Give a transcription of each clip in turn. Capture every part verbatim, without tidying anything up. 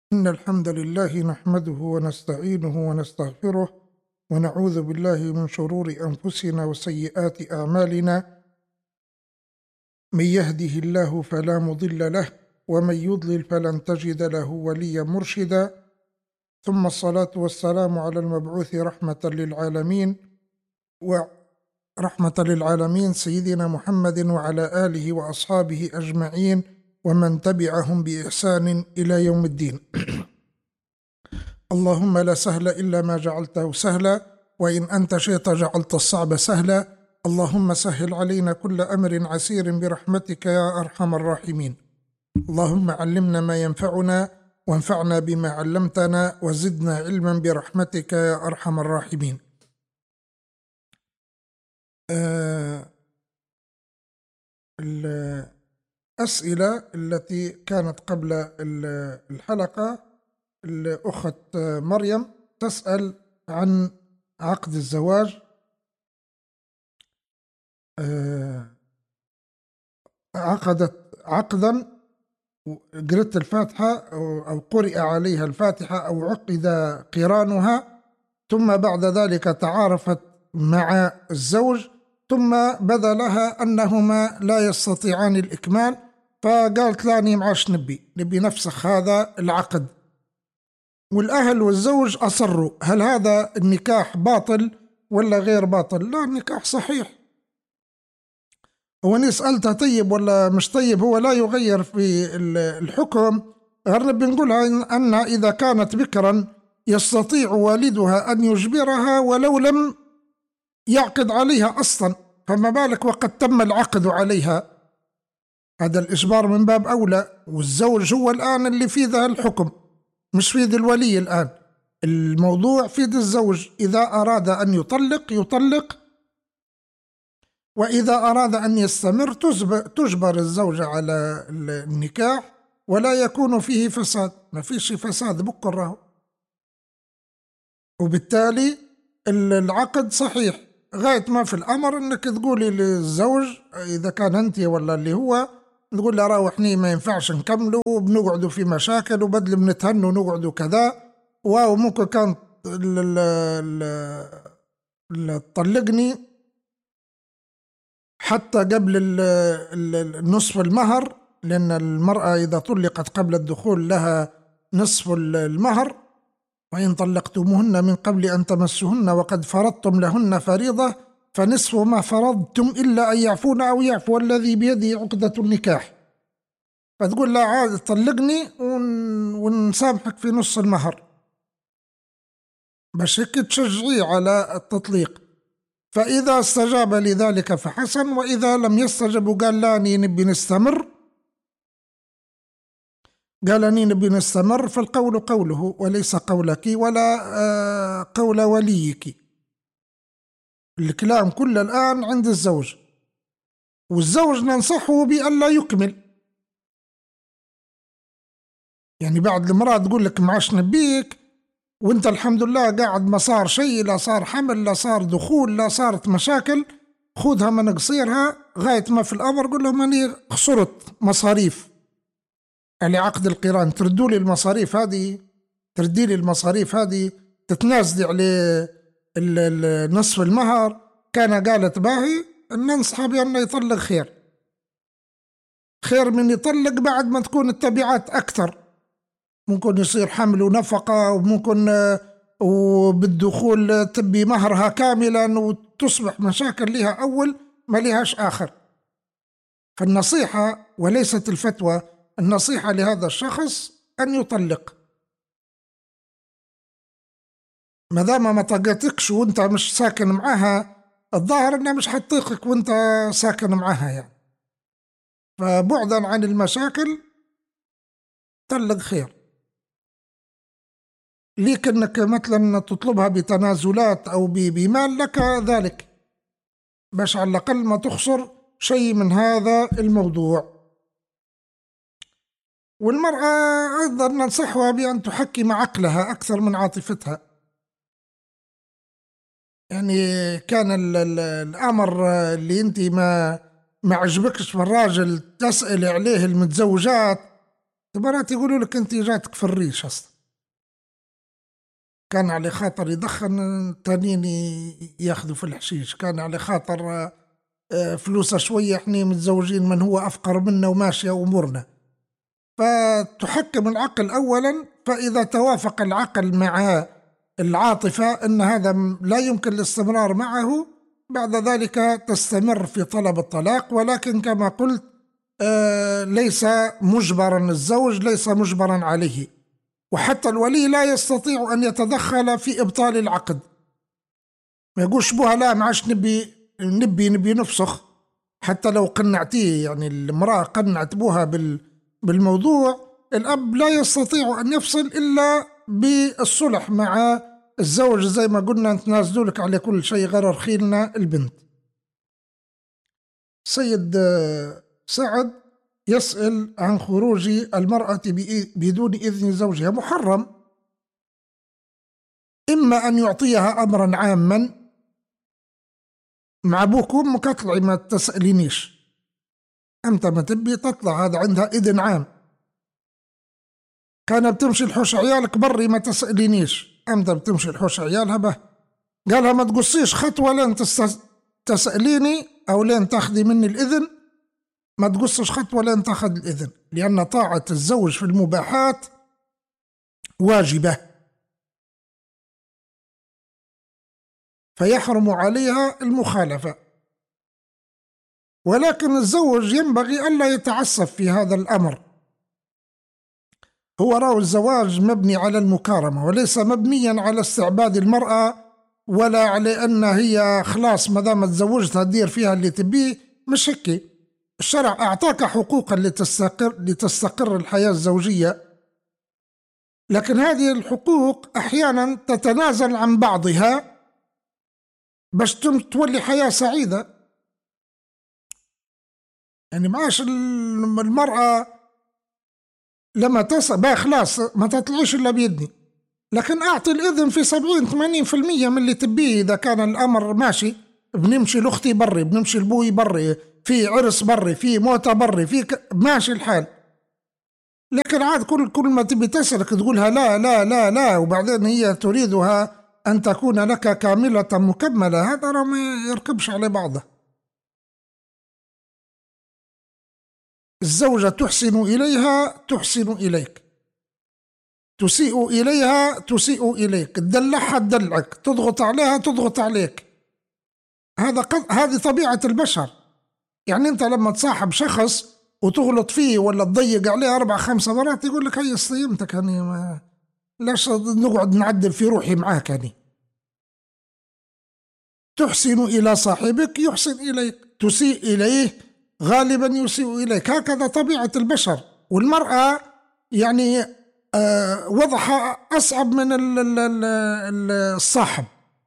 إن الحمد لله نحمده ونستعينه ونستغفره ونعوذ بالله من شرور أنفسنا وسيئات أعمالنا. من يهده الله فلا مضل له ومن يضلل فلن تجد له وليا مرشدا، ثم الصلاة والسلام على المبعوث رحمة للعالمين ورحمة للعالمين سيدنا محمد وعلى آله وأصحابه أجمعين ومن تبعهم بإحسان إلى يوم الدين. اللهم لا سهل إلا ما جعلته سهلا، وإن أنت شئت جعلت الصعب سهلا. اللهم سهل علينا كل أمر عسير برحمتك يا أرحم الراحمين. اللهم علمنا ما ينفعنا وانفعنا بما علمتنا وزدنا علما برحمتك يا أرحم الراحمين. آه الأسئلة التي كانت قبل الحلقة، الأخت مريم تسأل عن عقد الزواج. عقدت عقدا، قرأت الفاتحة أو قرئ عليها الفاتحة أو عقد قرانها، ثم بعد ذلك تعارفت مع الزوج، ثم بدا لها أنهما لا يستطيعان الإكمال، فقالت لاني معاش نبي نبي نفسخ هذا العقد، والأهل والزوج أصروا. هل هذا النكاح باطل ولا غير باطل؟ لا، النكاح صحيح. هو أنا سألتها طيب ولا مش طيب، هو لا يغير في الحكم. غير بنقولها أن إذا كانت بكرا يستطيع والدها أن يجبرها ولو لم يعقد عليها أصلا، فما بالك وقد تم العقد عليها. هذا الإجبار من باب أولى، والزوج هو الآن اللي في ذا الحكم، مش في ذي الولي. الآن الموضوع في ذي الزوج، إذا أراد أن يطلق يطلق، وإذا أراد أن يستمر تجبر الزوجة على النكاح ولا يكون فيه فساد. ما فيش فساد بكره، وبالتالي العقد صحيح. غاية ما في الأمر أنك تقولي للزوج إذا كان أنت ولا اللي هو، تقول له راوحني ما ينفعش نكملوا وبنقعدوا في مشاكل، وبدل بنتهنوا نقعدوا كذا، وممكن كان تطلقني حتى قبل نصف المهر، لأن المرأة إذا طلقت قبل الدخول لها نصف المهر، وإن طلقتموهن من قبل أن تمسهن وقد فرضتم لهن فريضة فنصف ما فرضتم إلا أن يعفون أو يعفو الذي بيده عقدة النكاح. فتقول لا عاد طلقني ونسامحك في نص المهر، باش هيك تشجعيه على التطليق. فإذا استجاب لذلك فحسن، وإذا لم يستجب وقال لا نبي نستمر قال أني نبي نستمر، فالقول قوله وليس قولك ولا قول وليك. الكلام كله الآن عند الزوج، والزوج ننصحه بأن لا يكمل. يعني بعد المرأة تقول لك معاش نبيك وانت الحمد لله قاعد، ما صار شيء، لا صار حمل لا صار دخول لا صارت مشاكل، خذها من قصيرها. غاية ما في الأمر قل لهم أني خسرت مصاريف يعني عقد القران، تردوا لي المصاريف هذه، تردي لي المصاريف هذه، تتنازلي على نصف المهر. كان قالت باهي ننصح بأنه يطلق خير، خير من يطلق بعد ما تكون التبعات أكثر، ممكن يصير حمل ونفقة، وممكن وبالدخول تبي مهرها كاملا وتصبح مشاكل لها أول ما لهاش آخر. فالنصيحة وليست الفتوى، النصيحة لهذا الشخص أن يطلق ما دام ما طقتكش وانت مش ساكن معها. الظاهر انها مش حتطيقك وانت ساكن معها يعني، فبعدا عن المشاكل طلق خير. ليك انك مثلا تطلبها بتنازلات او بمال لك ذلك، باش على الاقل ما تخسر شيء من هذا الموضوع. والمرأة أيضا ننصحها بأن تحكم عقلها أكثر من عاطفتها. يعني كان ال ال الأمر اللي أنت ما ما عجبكش في الراجل تسأل عليه المتزوجات، مرات يقولوا لك أنت جاتك في الريش أصلا، كان على خاطر يدخن التانيين ياخذوا في الحشيش، كان على خاطر آه، فلوسه شوية احنا متزوجين من هو أفقر منا وماشية أمورنا. فتحكم العقل أولا، فإذا توافق العقل مع العاطفة أن هذا لا يمكن الاستمرار معه، بعد ذلك تستمر في طلب الطلاق. ولكن كما قلت آه ليس مجبرا، الزوج ليس مجبرا عليه، وحتى الولي لا يستطيع أن يتدخل في إبطال العقد. ما يقولش بوها لا معاش نبي نبي نبي نفسخ، حتى لو قنعتيه، يعني المرأة قنعت بوها بال بالموضوع، الأب لا يستطيع أن يفصل إلا بالصلح مع الزوج، زي ما قلنا نتنازلوا لك على كل شيء غير رخيلنا البنت. سيد سعد يسأل عن خروج المرأة بدون إذن زوجها. محرم، إما أن يعطيها أمرا عاما مع أبوك وأمك اطلعي ما تسألينيش، أنت ما تبي تطلع، هذا عندها إذن عام. كان بتمشي الحوش عيالك بري ما تسألينيش، أنت بتمشي الحوش عيالها به. قالها ما تقصيش خطوة لين تسأليني أو لين تاخذي مني الإذن، ما تقصش خطوة لين تاخذ الإذن، لأن طاعة الزوج في المباحات واجبة، فيحرم عليها المخالفة. ولكن الزوج ينبغي ألا يتعسف في هذا الأمر. هو راو الزواج مبني على المكارمة، وليس مبنيا على استعباد المرأة، ولا على أن هي خلاص ما دام تزوجتها تدير فيها اللي تبيه. مش هيك. الشرع أعطاك حقوقا لتستقر, لتستقر الحياة الزوجية، لكن هذه الحقوق أحيانا تتنازل عن بعضها باش تولي حياة سعيدة. يعني معاش المرأة لما تسأل خلاص ما تطلعيش إلا بيدني، لكن أعطي الإذن في سبعين ثمانين في المية من اللي تبيه. إذا كان الأمر ماشي، بنمشي لأختي بري، بنمشي لبوي بري، في عرس بري، في موتة بري، في ك... ماشي الحال. لكن عاد كل كل ما تبي تسلك تقولها لا لا لا لا، وبعدين هي تريدها أن تكون لك كاملة مكملة، هذا ما يركبش على بعضه. الزوجة تحسن إليها تحسن إليك، تسيء إليها تسيء إليك، تدلعها تدلعك، تضغط عليها تضغط عليك. هذا قد... هذه طبيعة البشر. يعني أنت لما تصاحب شخص وتغلط فيه ولا تضيق عليه أربع خمسة مرات يقول لك هي صيمتك، يعني ما... لاش نقعد نعدل في روحي معاك. يعني تحسن إلى صاحبك يحسن إليك، تسيء إليه غالبا يسيء إليك. هكذا طبيعة البشر. والمرأة يعني آه وضعها أصعب من ال ال ال الصاحب،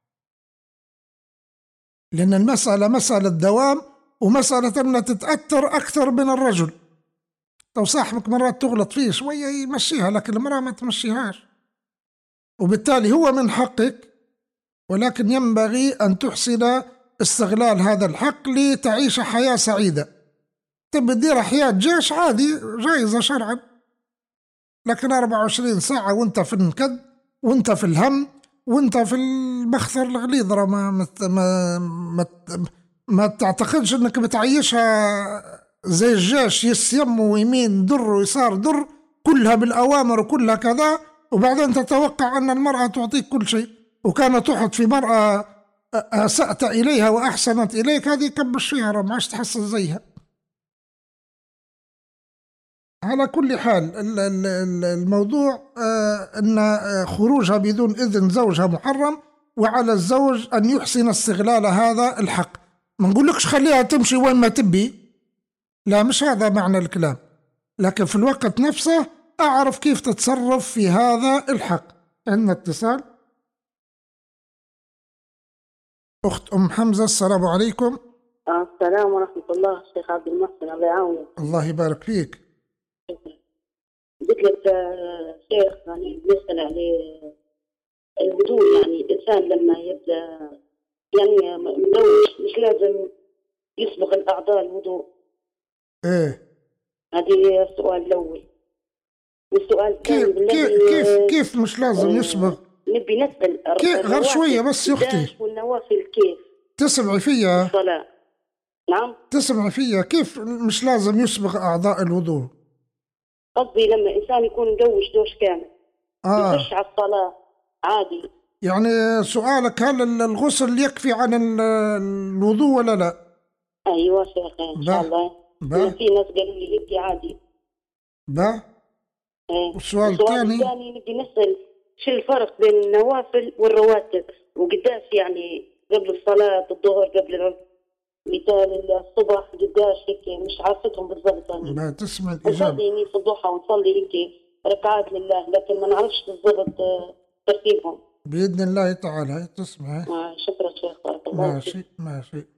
لأن المسألة مسألة دوام، ومسألة أنها تتأثر أكثر من الرجل. لو صاحبك مرات تغلط فيه شوية يمشيها، لكن المرأة ما تمشيهاش، وبالتالي هو من حقك، ولكن ينبغي أن تحسن استغلال هذا الحق لتعيش حياة سعيدة. تبي تدير حياة جيش عادي جائزة شرعا، لكن أربعة وعشرين ساعة وانت في النكد وانت في الهم وانت في المخثر الغليظ، ما ما ما, ما, ما تعتقدش انك بتعيشها زي الجيش، يسيم ويمين در ويسار در، كلها بالأوامر وكلها كذا، وبعدين تتوقع أن المرأة تعطيك كل شيء. وكانت تحط في مرأة أسأت إليها وأحسنت إليك، هذه كبش فيها ما عادش تحصل زيها. على كل حال الموضوع أن خروجها بدون إذن زوجها محرم، وعلى الزوج أن يحسن استغلال هذا الحق. ما نقولكش خليها تمشي وين ما تبي، لا مش هذا معنى الكلام، لكن في الوقت نفسه أعرف كيف تتصرف في هذا الحق. عندنا اتصال. أخت أم حمزة، السلام عليكم. السلام ورحمة الله. شيخ عبد المحسن الله يعاونك. الله يبارك فيك. قلت لك شيخ يعني بنسأل عليه الوضوء. يعني الإنسان لما يبدأ يعني مدوش مش لازم يسبق الأعضاء الوضوء؟ إيه، هذه السؤال الأول. والسؤال الثاني كيف كيف كيف كيف مش لازم يسبغ؟ نبي نسأل كيف غير شوية بس يا أختي قداش والنوافل كيف؟ تسمعي فيا؟ الصلاة. نعم تسمعي فيا كيف مش لازم يسبغ أعضاء الوضوء؟ قصدي لما إنسان يكون مدوش دوش كامل آه يخش على الصلاة عادي. يعني سؤالك هل الغسل يكفي عن ال- الوضوء ولا لا؟ أيوة شيخي إن شاء با الله. با في ناس قالوا لي هيك عادي. با إيه. والسؤال السؤال الثاني الثاني نبي نسأل شو الفرق بين النوافل والرواتب، وقداش يعني قبل الصلاة الظهر قبل مثال الصبح قداش هيك مش عارفتهم بالضبط يعني. با تسمع الإجابة. نصلي في الضحى ونصلي هيك ركعات لله، لكن ما نعرفش بالضبط آه، ترتيبهم. بإذن الله تعالى تسمع. آه، شكرا شيخ، بارك الله فيك. ماشي ماشي.